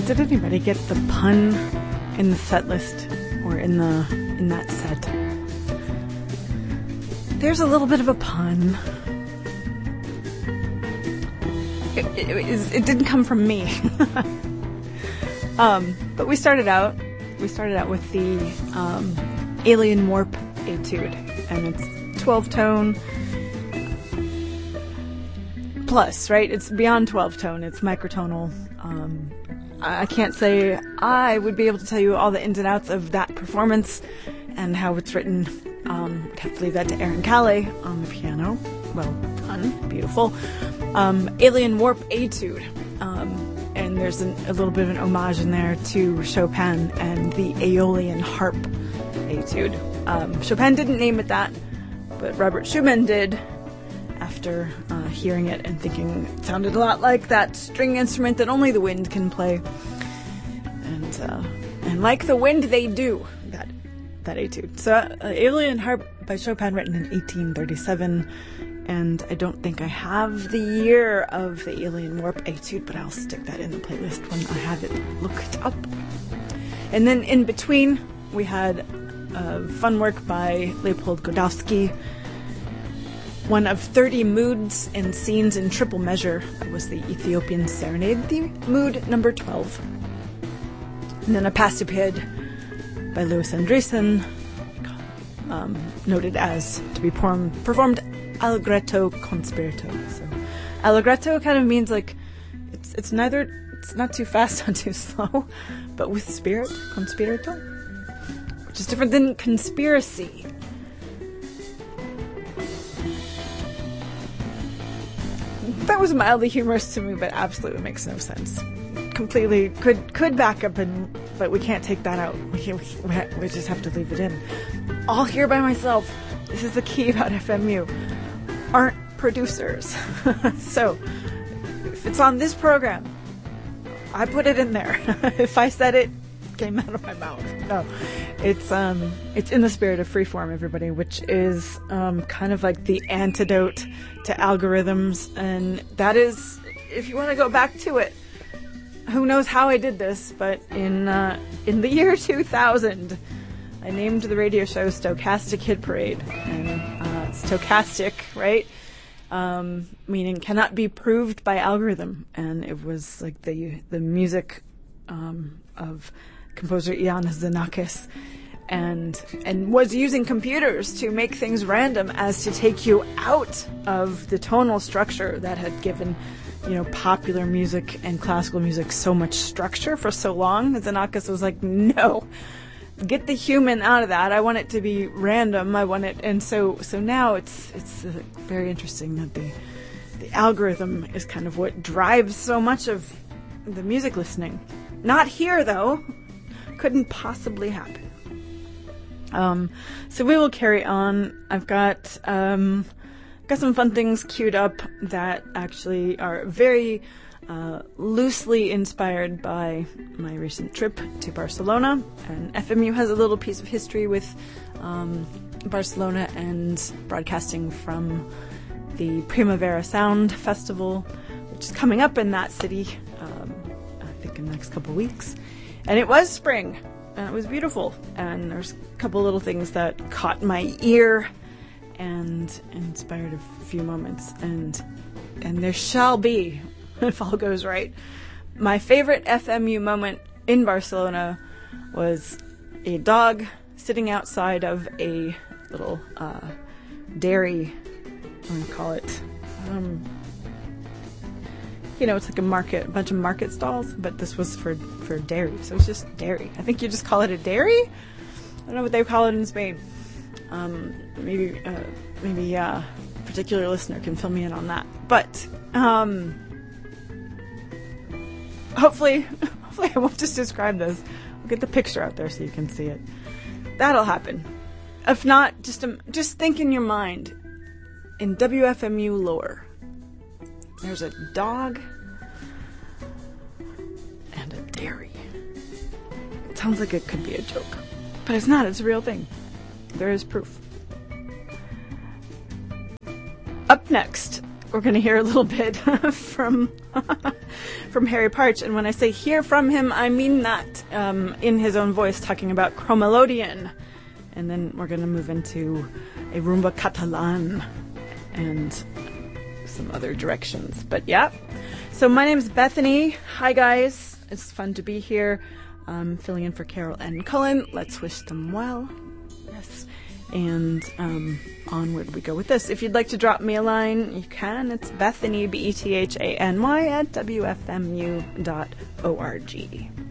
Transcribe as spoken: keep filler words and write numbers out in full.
Did anybody get the pun in the set list or in the in that set? There's a little bit of a pun. It, it, it, is, it didn't come from me. um, but we started out. We started out with the um, Alien Warp Etude, and it's twelve tone plus, right? It's beyond twelve tone. It's microtonal. Um, I can't say I would be able to tell you all the ins and outs of that performance and how it's written. Um, I'd have to leave that to Aaron Calais on the piano. Well done. Beautiful. Um, Alien Warp Etude. Um, and there's an, a little bit of an homage in there to Chopin and the Aeolian Harp Etude. Um, Chopin didn't name it that, but Robert Schumann did after uh, hearing it and thinking it sounded a lot like that string instrument that only the wind can play. And uh, and like the wind, they do that that etude. So, uh, Aeolian Harp by Chopin, written in eighteen thirty-seven. And I don't think I have the year of the Alien Warp Etude, but I'll stick that in the playlist when I have it looked up. And then in between, we had uh, fun work by Leopold Godowsky. One of thirty moods and scenes in triple measure. That was the Ethiopian Serenade, the mood number twelve. And then a Passiped by Louis Andriessen, um, noted as to be perform- performed allegretto con spirito. So, allegretto kind of means like it's it's neither it's not too fast, not too slow, but with spirit, con spirito, which is different than conspiracy. That was mildly humorous to me, but absolutely makes no sense. Completely could could back up, and but we can't take that out. We can't, we, ha- we just have to leave it in. All here by myself. This is the key about F M U. Aren't producers. So if it's on this program, I put it in there. If I said it, it came out of my mouth. No, it's um it's in the spirit of freeform, everybody, which is um kind of like the antidote to algorithms, and that is, if you want to go back to it, who knows how I did this, but in uh, in the year two thousand, I named the radio show Stochastic Hit Parade, and uh, stochastic, right? Um, meaning cannot be proved by algorithm, and it was like the the music um, of composer Iannis Xenakis, and and was using computers to make things random as to take you out of the tonal structure that had given, you know, popular music and classical music so much structure for so long. Xenakis was like, no, get the human out of that. I want it to be random. I want it, and so so now it's it's uh, very interesting that the the algorithm is kind of what drives so much of the music listening. Not here though. Couldn't possibly happen. Um, so we will carry on. I've got um, got some fun things queued up that actually are very uh, loosely inspired by my recent trip to Barcelona. And F M U has a little piece of history with um, Barcelona and broadcasting from the Primavera Sound Festival, which is coming up in that city, um, I think in the next couple weeks. And it was spring, and it was beautiful, and there's a couple little things that caught my ear and inspired a few moments, and and there shall be, if all goes right. My favorite F M U moment in Barcelona was a dog sitting outside of a little uh, dairy, I'm going to call it, um, you know, it's like a market, a bunch of market stalls, but this was for, for dairy, so it's just dairy. I think you just call it a dairy? I don't know what they call it in Spain. Um, maybe, uh, maybe uh, a particular listener can fill me in on that. But, um, hopefully, hopefully I won't just describe this. I'll get the picture out there so you can see it. That'll happen. If not, just, um, just think in your mind, in W F M U lore, there's a dog and a dairy. It sounds like it could be a joke, but it's not. It's a real thing. There is proof. Up next, we're going to hear a little bit from from Harry Parch. And when I say hear from him, I mean that um, in his own voice, talking about Chromelodion. And then we're going to move into a rumba catalan and some other directions. But yeah. So my name's Bethany. Hi, guys. It's fun to be here. Um, filling in for Carol and Cullen. Let's wish them well. Yes. And um, onward we go with this. If you'd like to drop me a line, you can. It's Bethany, B E T H A N Y, at W F M U dot org.